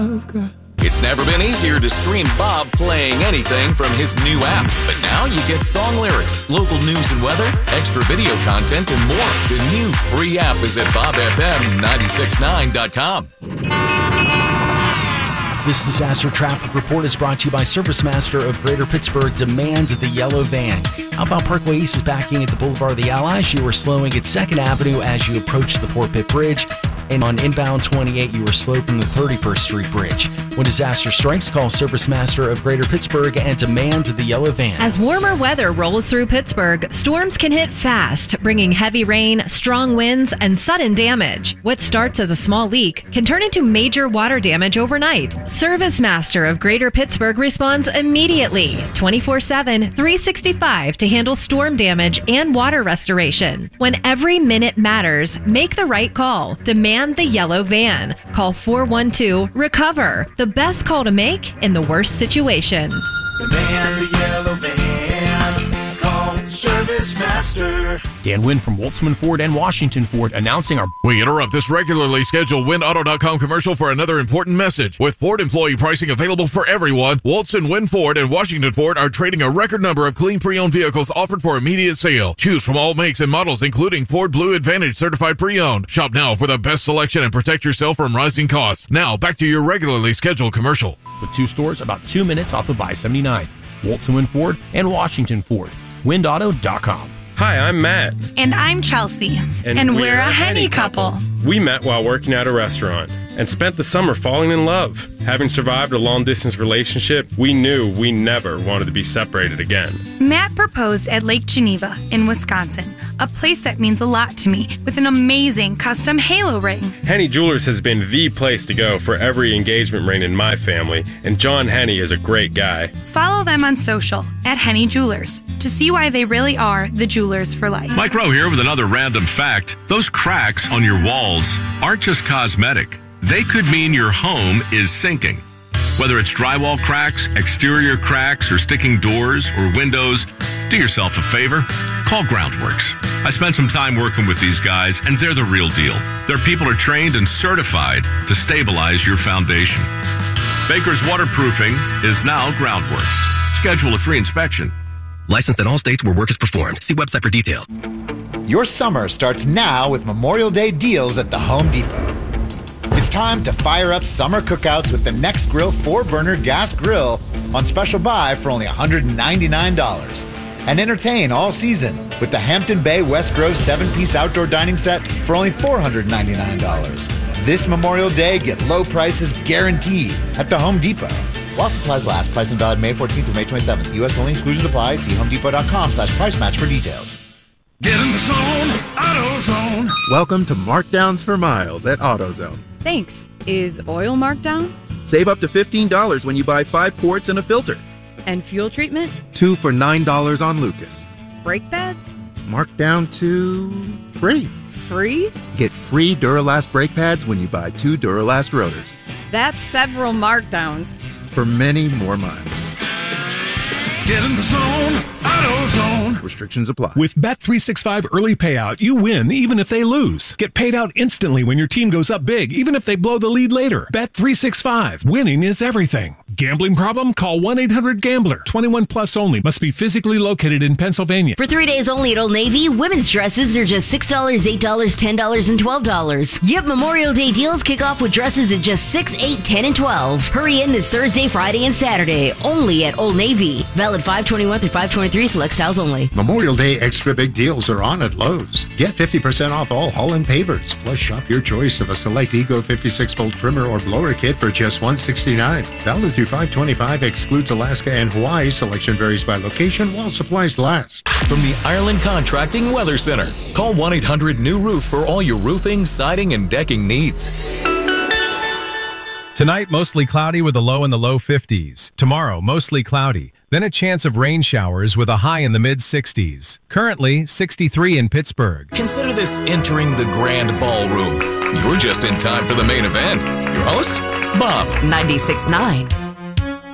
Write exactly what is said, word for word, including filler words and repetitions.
It's never been easier to stream Bob playing anything from his new app. But now you get song lyrics, local news and weather, extra video content, and more. The new free app is at bob f m nine six nine dot com. This disaster traffic report is brought to you by Service Master of Greater Pittsburgh. Demand the yellow van. Outbound Parkway East is backing at the Boulevard of the Allies. You are slowing at second Avenue as you approach the Fort Pitt Bridge. And on inbound twenty-eight, you are slow from the thirty-first Street Bridge. When disaster strikes, call Service Master of Greater Pittsburgh and demand the yellow van. As warmer weather rolls through Pittsburgh, storms can hit fast, bringing heavy rain, strong winds, and sudden damage. What starts as a small leak can turn into major water damage overnight. Service Master of Greater Pittsburgh responds immediately, twenty-four seven, three sixty-five to handle storm damage and water restoration. When every minute matters, make the right call. Demand the yellow van. Call four one two, RECOVER. The best call to make in the worst situation. Demand the yellow van. Call Service Master. Dan Wynn from Woltzman Ford and Washington Ford announcing our... We interrupt this regularly scheduled Wynn Auto dot com commercial for another important message. With Ford employee pricing available for everyone, Woltz and Wynn Ford and Washington Ford are trading a record number of clean pre-owned vehicles offered for immediate sale. Choose from all makes and models, including Ford Blue Advantage certified pre-owned. Shop now for the best selection and protect yourself from rising costs. Now, back to your regularly scheduled commercial. With two stores about two minutes off of I seventy-nine. Woltz and Wynn Ford and Washington Ford. Wind Auto dot com. Hi, I'm Matt. And I'm Chelsea. And, and we're, we're a Henny Henny couple. couple. We met while working at a restaurant and spent the summer falling in love. Having survived a long-distance relationship, we knew we never wanted to be separated again. Matt proposed at Lake Geneva in Wisconsin, a place that means a lot to me, with an amazing custom halo ring. Henny Jewelers has been the place to go for every engagement ring in my family, and John Henny is a great guy. Follow them on social at Henny Jewelers to see why they really are the jewelers for life. Mike Rowe here with another random fact. Those cracks on your walls aren't just cosmetic. They could mean your home is sinking. Whether it's drywall cracks, exterior cracks, or sticking doors or windows, do yourself a favor. Call Groundworks. I spent some time working with these guys, and they're the real deal. Their people are trained and certified to stabilize your foundation. Baker's Waterproofing is now Groundworks. Schedule a free inspection. Licensed in all states where work is performed. See website for details. Your summer starts now with Memorial Day deals at the Home Depot. It's time to fire up summer cookouts with the NextGrill four-burner gas grill on special buy for only one hundred ninety-nine dollars. And entertain all season with the Hampton Bay West Grove seven-piece outdoor dining set for only four hundred ninety-nine dollars. This Memorial Day, get low prices guaranteed at the Home Depot. While supplies last, pricing valid May fourteenth through May twenty-seventh. U S only, exclusions apply. See homedepot.com slash price match for details. Get in the zone, AutoZone. Welcome to Markdowns for Miles at AutoZone. Thanks. Is oil marked down? Save up to fifteen dollars when you buy five quarts and a filter. And fuel treatment? Two for nine dollars on Lucas. Brake pads? Marked down to free. Free? Get free Duralast brake pads when you buy two Duralast rotors. That's several markdowns. For many more miles. Get in the zone, AutoZone. Restrictions apply. With Bet three sixty-five Early Payout, you win even if they lose. Get paid out instantly when your team goes up big, even if they blow the lead later. Bet three sixty-five. Winning is everything. Gambling problem? Call one eight hundred gambler. twenty-one plus only. Must be physically located in Pennsylvania. For three days only at Old Navy, women's dresses are just six dollars, eight dollars, ten dollars, and twelve dollars. Yep, Memorial Day deals kick off with dresses at just six, eight, ten, and twelve. Hurry in this Thursday, Friday, and Saturday. Only at Old Navy. Valid five twenty-one through five twenty-three, select styles only. Memorial Day extra big deals are on at Lowe's. Get fifty percent off all Holland pavers. Plus, shop your choice of a select Ego fifty-six volt trimmer or blower kit for just one hundred sixty-nine dollars. Valid through five twenty-five, excludes Alaska and Hawaii. Selection varies by location while supplies last. From the Ireland Contracting Weather Center. Call one eight hundred new roof for all your roofing, siding, and decking needs. Tonight, mostly cloudy with a low in the low fifties. Tomorrow, mostly cloudy. Then a chance of rain showers with a high in the mid sixties. Currently, sixty-three in Pittsburgh. Consider this entering the grand ballroom. You're just in time for the main event. Your host, Bob. ninety-six point nine